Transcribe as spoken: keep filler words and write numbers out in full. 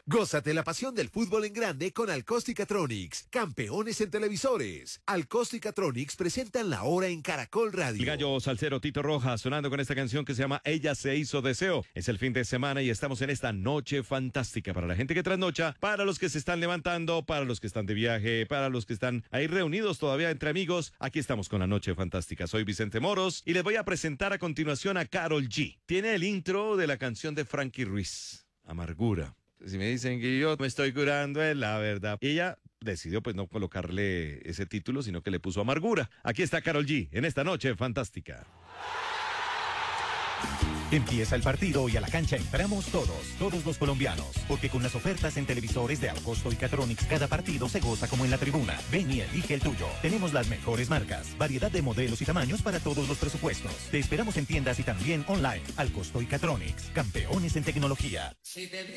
Gózate la pasión del fútbol en grande con Alcóstica-Tronics, campeones en televisores. Alcóstica-Tronics presentan la hora en Caracol Radio. El gallo salsero Tito Rojas sonando con esta canción que se llama Ella se hizo deseo. Es el fin de semana y estamos en esta noche fantástica para la gente que trasnocha, para los que se están levantando, para los que están de viaje, para los que están ahí reunidos todavía entre amigos. Aquí estamos con la noche fantástica. Soy Vicente Moros y les voy a presentar a continuación a Karol G. Tiene el intro de la canción de Frankie Ruiz, Amargura. Si me dicen que yo me estoy curando es la verdad. Ella decidió pues no colocarle ese título, sino que le puso Amargura. Aquí está Karol G en esta noche fantástica. Empieza el partido y a la cancha entramos todos, todos los colombianos, porque con las ofertas en televisores de Alcosto y Catronics cada partido se goza como en la tribuna. Ven y elige el tuyo. Tenemos las mejores marcas, variedad de modelos y tamaños para todos los presupuestos. Te esperamos en tiendas y también online. Alcosto y Catronics, campeones en tecnología.